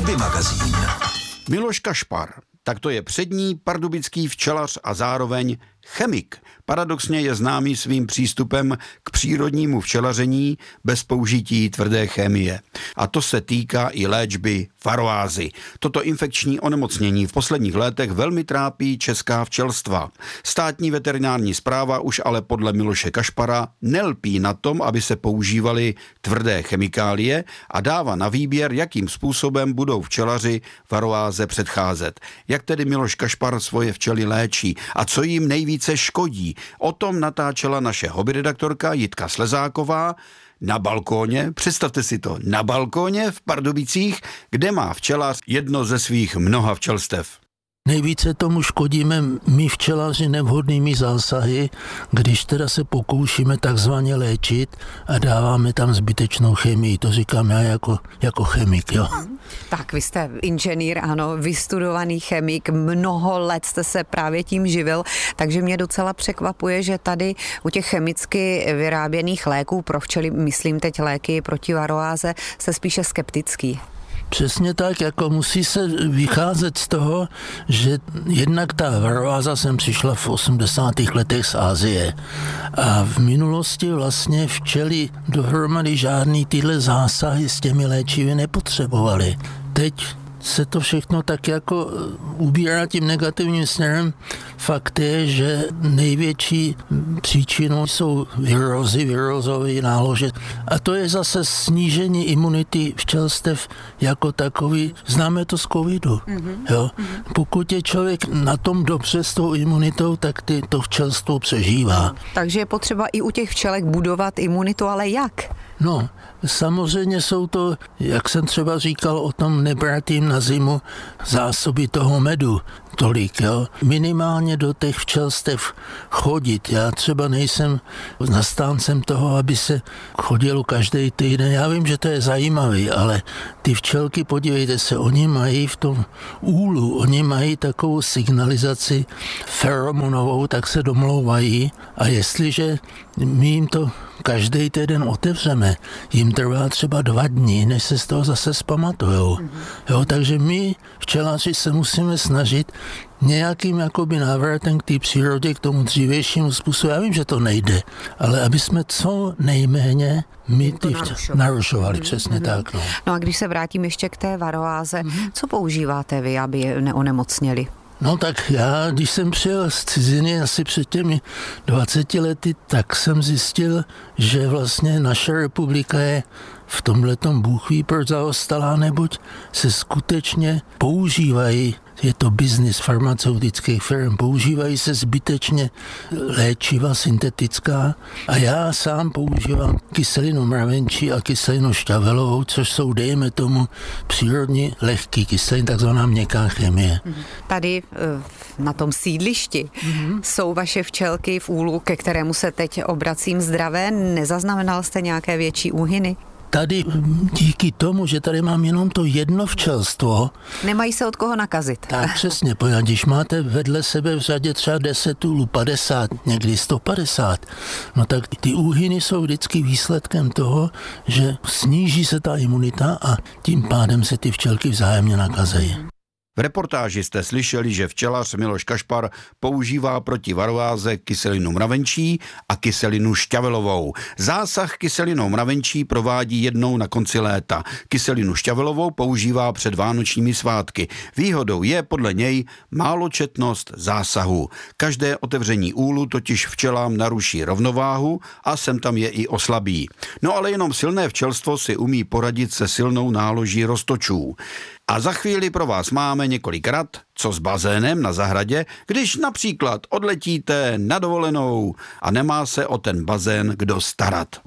Hobby magazín. Miloš Kašpar, tak to je přední pardubický včelař a zároveň chemik. Paradoxně je známý svým přístupem k přírodnímu včelaření bez použití tvrdé chemie. A to se týká i léčby varoázy. Toto infekční onemocnění v posledních letech velmi trápí česká včelstva. Státní veterinární správa už ale podle Miloše Kašpara nelpí na tom, aby se používaly tvrdé chemikálie a dává na výběr, jakým způsobem budou včelaři varoáze předcházet. Jak tedy Miloš Kašpar svoje včely léčí a co jim nejvíce škodí? O tom natáčela naše hobbyredaktorka Jitka Slezáková na balkóně, představte si to, na balkóně v Pardubicích, kde má včelař jedno ze svých mnoha včelstev. Nejvíce tomu škodíme my včelaři nevhodnými zásahy, když teda se pokoušíme takzvaně léčit a dáváme tam zbytečnou chemii. To říkám já jako chemik, jo. Tak vy jste inženýr, ano, vystudovaný chemik, mnoho let jste se právě tím živil, takže mě docela překvapuje, že tady u těch chemicky vyráběných léků pro včely, myslím teď léky proti varoáze, jste spíše skeptický. Přesně tak, jako musí se vycházet z toho, že jednak ta varoáza sem přišla v 80. letech z Asie a v minulosti vlastně včely dohromady žádný tyhle zásahy s těmi léčivy nepotřebovaly. Teď se to všechno tak jako ubírá tím negativním směrem. Fakt je, že největší příčinou jsou virozové nálože. A to je zase snížení imunity včelstev jako takový. Známe to z covidu. Jo? Pokud je člověk na tom dobře s tou imunitou, tak to včelstvo přežívá. Takže je potřeba i u těch včelek budovat imunitu, ale jak? No, samozřejmě jsou to, jak jsem třeba říkal o tom nebrat jim na zimu zásoby toho medu tolik, jo. Minimálně do těch včelstev chodit. Já třeba nejsem zastáncem toho, aby se chodilo každý týden. Já vím, že to je zajímavý, ale ty včelky, podívejte se, oni mají v tom úlu, oni mají takovou signalizaci feromonovou, tak se domlouvají a jestliže my jim to každý týden otevřeme, jim trvá třeba 2 dny, než se z toho zase zpamatujou. Jo, takže my včelaři se musíme snažit nějakým jakoby návratem k té přírodě, k tomu dřívějšímu způsobu. Já vím, že to nejde, ale aby jsme co nejméně my ty narušovali. Přesně tak. No a když se vrátím ještě k té varoáze, co používáte vy, aby je neonemocněli? No tak já, když jsem přijel z ciziny asi před těmi 20 lety, tak jsem zjistil, že vlastně naše republika je v tomhletom Bůh ví proč zaostalá, neboť se skutečně používají, je to biznis farmaceutických firm, používají se zbytečně léčiva syntetická a já sám používám kyselinu mravenčí a kyselinu šťavelovou, což jsou, dejme tomu, přírodní lehký kyselin, takzvaná měkká chemie. Tady na tom sídlišti jsou vaše včelky v úlu, ke kterému se teď obracím, zdravé. Nezaznamenal jste nějaké větší úhyny? Tady díky tomu, že tady mám jenom to jedno včelstvo. Nemají se od koho nakazit. Tak přesně, když máte vedle sebe v řadě třeba 10 úlů, 50, někdy 150, no tak ty úhyny jsou vždycky výsledkem toho, že sníží se ta imunita a tím pádem se ty včelky vzájemně nakazejí. V reportáži jste slyšeli, že včelař Miloš Kašpar používá proti varoáze kyselinu mravenčí a kyselinu šťavelovou. Zásah kyselinou mravenčí provádí jednou na konci léta. Kyselinu šťavelovou používá před vánočními svátky. Výhodou je podle něj máločetnost zásahu. Každé otevření úlu totiž včelám naruší rovnováhu a sem tam je i oslabí. No ale jenom silné včelstvo si umí poradit se silnou náloží roztočů. A za chvíli pro vás máme několik rad, co s bazénem na zahradě, když například odletíte na dovolenou a nemá se o ten bazén kdo starat.